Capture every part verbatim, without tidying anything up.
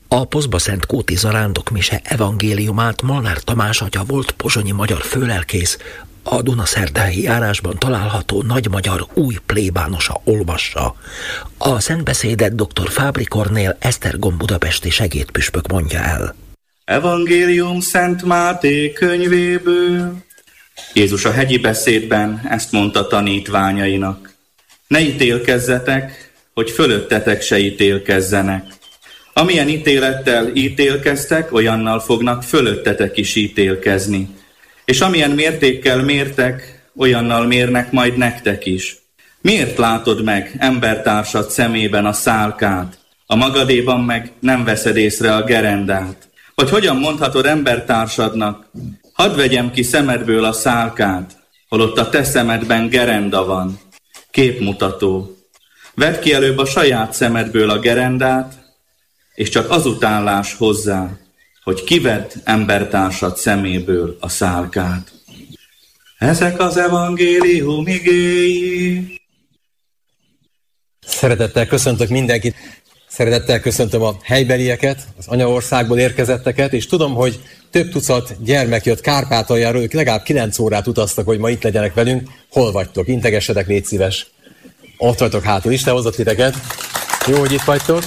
A Pozba-Szentkúti zarándokmise evangéliumát Molnár Tamás atya volt pozsonyi magyar főlelkész, a Dunaszerdahelyi járásban található nagymagyar új plébánosa olvassa. A szentbeszédet dr. Fábri Kornél Esztergom budapesti segédpüspök mondja el. Evangélium Szent Máté könyvéből. Jézus a hegyi beszédben ezt mondta tanítványainak. Ne ítélkezzetek, hogy fölöttetek se ítélkezzenek. Amilyen ítélettel ítélkeztek, olyannal fognak fölöttetek is ítélkezni. És amilyen mértékkel mértek, olyannal mérnek majd nektek is. Miért látod meg embertársad szemében a szálkát, a magadéban meg nem veszed észre a gerendát? Vagy hogyan mondhatod embertársadnak, hadd vegyem ki szemedből a szálkát, holott a te szemedben gerenda van. Képmutató. Vedd ki előbb a saját szemedből a gerendát, és csak azután láss hozzá, hogy kivedd embertársad szeméből a szálkát. Ezek az evangélium igéi. Szeretettel köszöntök mindenkit, szeretettel köszöntöm a helybelieket, az anyaországból érkezetteket, és tudom, hogy több tucat gyermek jött Kárpátaljáról, ők legalább kilenc órát utaztak, hogy ma itt legyenek velünk. Hol vagytok? Integessetek, légy szíves. Ott vagytok hátul, Isten hozott titeket. Jó, hogy itt vagytok.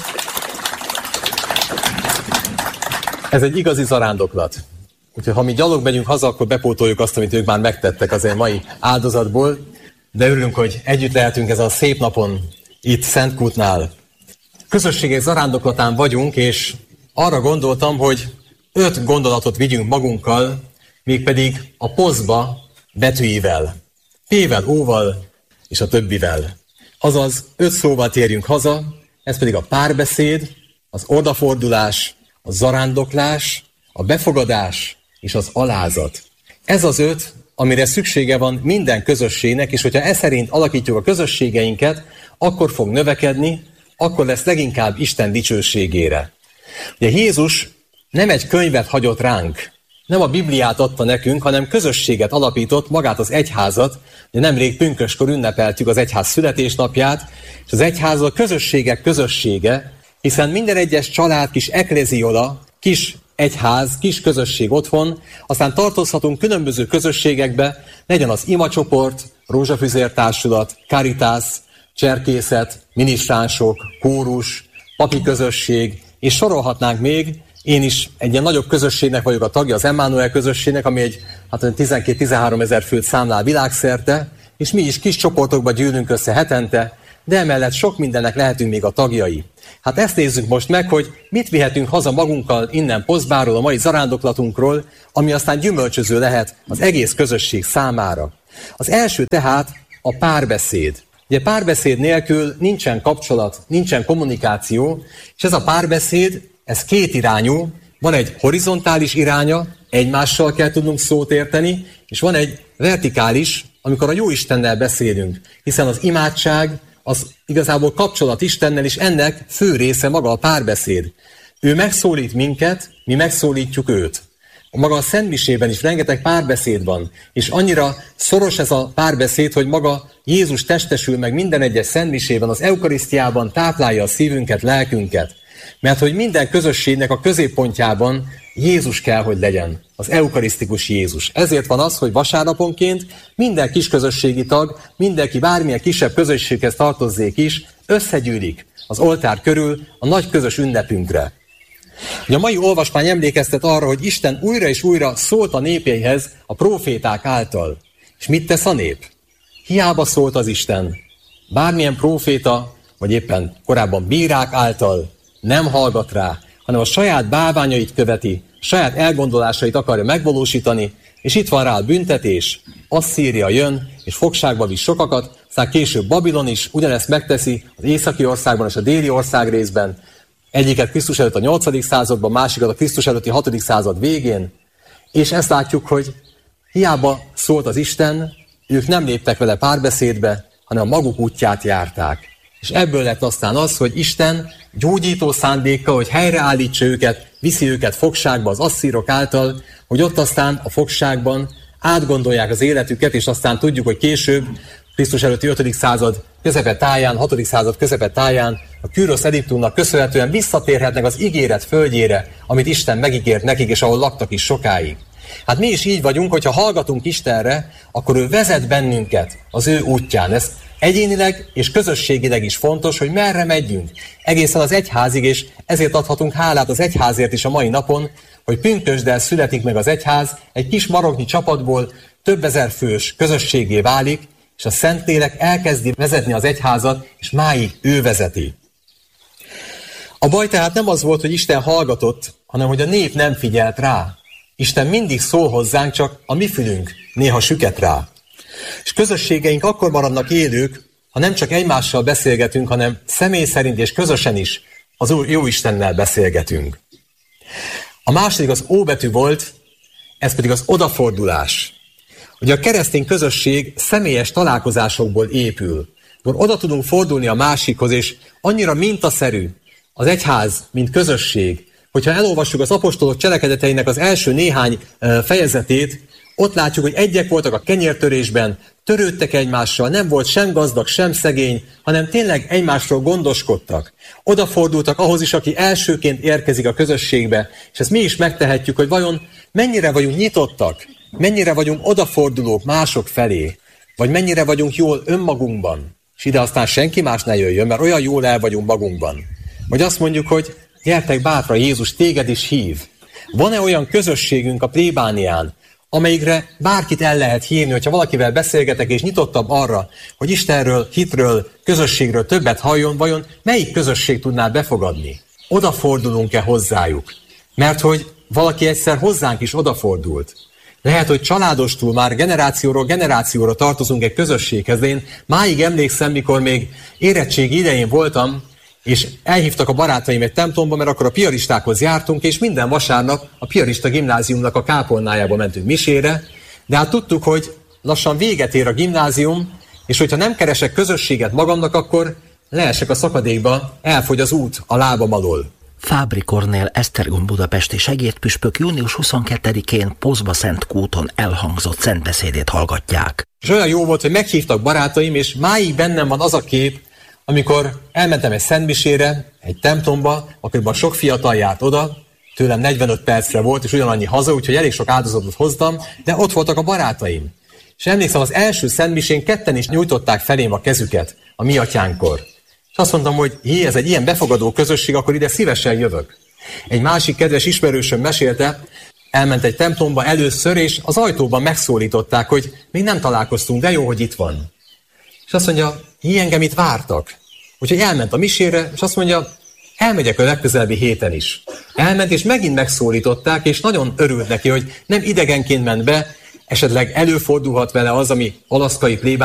Ez egy igazi zarándoklat. Úgyhogy ha mi gyalog megyünk haza, akkor bepótoljuk azt, amit ők már megtettek azért mai áldozatból. De örülünk, hogy együtt lehetünk ezen a szép napon itt Szentkútnál. Közösségek zarándoklatán vagyunk, és arra gondoltam, hogy öt gondolatot vigyünk magunkkal, mégpedig a Pozba betűivel. P-vel, O-val és a többivel. Azaz öt szóval térjünk haza, ez pedig a párbeszéd, az odafordulás, a zarándoklás, a befogadás és az alázat. Ez az öt, amire szüksége van minden közösségnek, és hogyha e szerint alakítjuk a közösségeinket, akkor fog növekedni, akkor lesz leginkább Isten dicsőségére. Ugye Jézus nem egy könyvet hagyott ránk, nem a Bibliát adta nekünk, hanem közösséget alapított, magát az egyházat. Ugye nemrég pünköskor ünnepeltük az egyház születésnapját, és az egyház a közösségek közössége, hiszen minden egyes család, kis ekleziola, kis egyház, kis közösség otthon, aztán tartozhatunk különböző közösségekbe, legyen az imacsoport, rózsafüzértársulat, karitász, cserkészet, minisztránsok, kórus, papi közösség, és sorolhatnánk még. Én is egy ilyen nagyobb közösségnek vagyok a tagja, az Emmanuel közösségnek, ami egy hát tizenkét-tizenhárom ezer főt számlál világszerte, és mi is kis csoportokba gyűlünk össze hetente, de emellett sok mindennek lehetünk még a tagjai. Hát ezt nézzük most meg, hogy mit vihetünk haza magunkkal innen Pozbáról, a mai zarándoklatunkról, ami aztán gyümölcsöző lehet az egész közösség számára. Az első tehát a párbeszéd. Ugye párbeszéd nélkül nincsen kapcsolat, nincsen kommunikáció, és ez a párbeszéd, ez kétirányú, van egy horizontális iránya, egymással kell tudnunk szót érteni, és van egy vertikális, amikor a Jóistennel beszélünk, hiszen az imádság, az igazából kapcsolat Istennel, és ennek fő része maga a párbeszéd. Ő megszólít minket, mi megszólítjuk őt. Maga a szentmisében is rengeteg párbeszéd van, és annyira szoros ez a párbeszéd, hogy maga Jézus testesül meg minden egyes szentmisében, az eukarisztiában táplálja a szívünket, lelkünket. Mert hogy minden közösségnek a középpontjában Jézus kell, hogy legyen, az eukarisztikus Jézus. Ezért van az, hogy vasárnaponként minden kis közösségi tag, mindenki bármilyen kisebb közösséghez tartozzék is, összegyűlik az oltár körül a nagy közös ünnepünkre. Ugye a mai olvasmány emlékeztet arra, hogy Isten újra és újra szólt a népjeihez a próféták által. És mit tesz a nép? Hiába szólt az Isten. Bármilyen próféta, vagy éppen korábban bírák által nem hallgat rá, hanem a saját bálványait követi, saját elgondolásait akarja megvalósítani, és itt van rá a büntetés. Asszíria jön, és fogságba visz sokakat, aztán később Babilon is ugyanezt megteszi az északi országban és a déli ország részben. Egyiket Krisztus előtt a nyolcadik században, másikat a Krisztus előtti hatodik század végén. És ezt látjuk, hogy hiába szólt az Isten, ők nem léptek vele párbeszédbe, hanem a maguk útját járták. És ebből lett aztán az, hogy Isten gyógyító szándéka, hogy helyreállítsa őket, viszi őket fogságba az asszírok által, hogy ott aztán a fogságban átgondolják az életüket, és aztán tudjuk, hogy később Krisztus előtti ötödik század közepe táján, hatodik század közepe táján a Kürosz Ediktumnak köszönhetően visszatérhetnek az ígéret földjére, amit Isten megígért nekik, és ahol laktak is sokáig. Hát mi is így vagyunk, hogyha hallgatunk Istenre, akkor ő vezet bennünket az ő útján. Ez egyénileg és közösségileg is fontos, hogy merre megyünk. Egészen az egyházig, és ezért adhatunk hálát az egyházért is a mai napon, hogy pünkösddel születik meg az egyház, egy kis maroknyi csapatból több ezer fős közösségé válik, és a Szentlélek elkezdi vezetni az egyházat, és máig ő vezeti. A baj tehát nem az volt, hogy Isten hallgatott, hanem hogy a nép nem figyelt rá. Isten mindig szól hozzánk, csak a mi fülünk néha süket rá. És közösségeink akkor maradnak élők, ha nem csak egymással beszélgetünk, hanem személy szerint és közösen is az jó Istennel beszélgetünk. A második az ó betű volt, ez pedig az odafordulás. Ugye a keresztény közösség személyes találkozásokból épül. Akkor oda tudunk fordulni a másikhoz, és annyira mintaszerű az egyház, mint közösség, hogyha elolvassuk az apostolok cselekedeteinek az első néhány fejezetét, ott látjuk, hogy egyek voltak a kenyértörésben, törődtek egymással, nem volt sem gazdag, sem szegény, hanem tényleg egymásról gondoskodtak. Odafordultak ahhoz is, aki elsőként érkezik a közösségbe, és ezt mi is megtehetjük, hogy vajon mennyire vagyunk nyitottak, mennyire vagyunk odafordulók mások felé, vagy mennyire vagyunk jól önmagunkban, és ide aztán senki más ne jöjjön, mert olyan jól el vagyunk magunkban. Vagy azt mondjuk, hogy gyertek bátran, Jézus téged is hív. Van-e olyan közösségünk a plébánián, amelyikre bárkit el lehet hívni, hogyha valakivel beszélgetek, és nyitottabb arra, hogy Istenről, hitről, közösségről többet halljon, vajon melyik közösség tudná befogadni? Odafordulunk-e hozzájuk? Mert hogy valaki egyszer hozzánk is odafordult. Lehet, hogy családostul már generációról generációra tartozunk egy közösséghez, de én máig emlékszem, mikor még érettségi idején voltam, és elhívtak a barátaim egy templomba, mert akkor a piaristákhoz jártunk, és minden vasárnap a piarista gimnáziumnak a kápolnájába mentünk misére, de hát tudtuk, hogy lassan véget ér a gimnázium, és hogyha nem keresek közösséget magamnak, akkor leesek a szakadékba, elfogy az út a lábam alól. Fábry Kornél Esztergom budapesti segédpüspök június huszonkettedikén Pozba-Szentkúton elhangzott szentbeszédét hallgatják. És olyan jó volt, hogy meghívtak barátaim, és máig bennem van az a kép, amikor elmentem egy szentmisére, egy templomba, akkoriban sok fiatal járt oda, tőlem negyvenöt percre volt, és ugyanannyi haza, úgyhogy elég sok áldozatot hoztam, de ott voltak a barátaim. És emlékszem, az első szentmisén ketten is nyújtották felém a kezüket a mi atyánkkor. És azt mondtam, hogy jé, ez egy ilyen befogadó közösség, akkor ide szívesen jövök. Egy másik kedves ismerősöm mesélte, elment egy templomba először, és az ajtóban megszólították, hogy még nem találkoztunk, de jó, hogy itt van. És azt mondja, jé, engem itt vártak. Úgyhogy elment a misére, és azt mondja, elmegyek a legközelebbi héten is. Elment, és megint megszólították, és nagyon örült neki, hogy nem idegenként ment be, esetleg előfordulhat vele az, ami alaszkai plébán